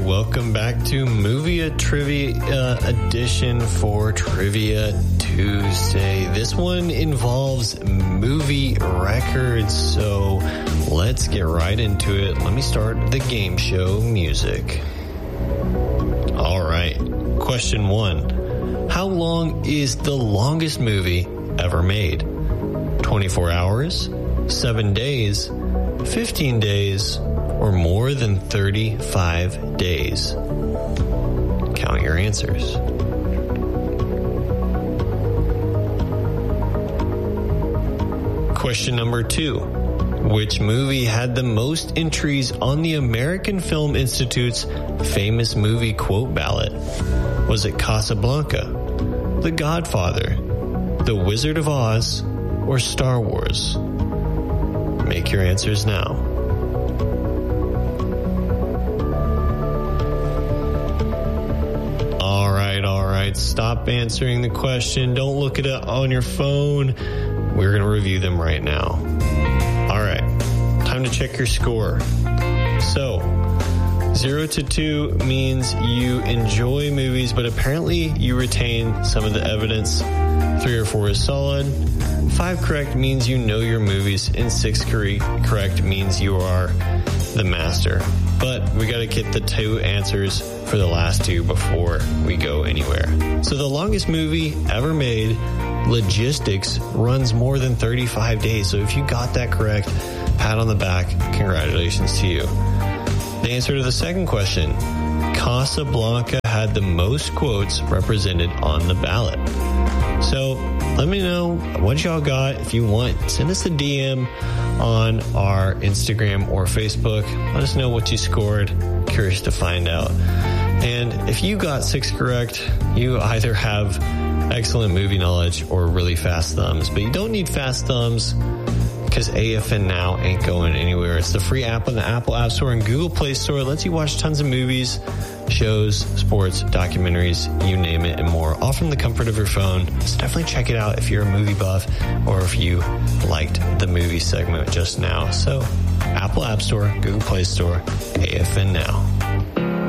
welcome back to Movie Trivia edition for Trivia Tuesday. This one involves movie records, so let's get right into it. Let me start the game show music. All right, question 1. How long is the longest movie ever made? 24 hours, 7 days, 15 days, or more than 35 days? Count your answers. Question number 2. Which movie had the most entries on the American Film Institute's famous movie quote ballot? Was it Casablanca, The Godfather, The Wizard of Oz, or Star Wars? Make your answers now. All right. Stop answering the question. Don't look at it on your phone. We're going to review them right now. All right. Time to check your score. So, 0 to 2 means you enjoy movies, but apparently you retain some of the evidence. 3 or 4 is solid. 5 correct means you know your movies, and 6 correct means you are the master. But we got to get the 2 answers for the last 2 before we go anywhere. So the longest movie ever made, Logistics, runs more than 35 days. So if you got that correct, pat on the back. Congratulations to you. The answer to the second question, Casablanca had the most quotes represented on the ballot. So let me know what y'all got. If you want, send us a DM on our Instagram or Facebook. Let us know what you scored. Curious to find out. And if you got 6 correct, you either have excellent movie knowledge or really fast thumbs. But you don't need fast thumbs because AFN Now ain't going anywhere. It's the free app on the Apple App Store and Google Play Store. It lets you watch tons of movies, shows, sports, documentaries, you name it, and more, all from the comfort of your phone. So definitely check it out if you're a movie buff or if you liked the movie segment just now. So Apple App Store, Google Play Store, AFN Now.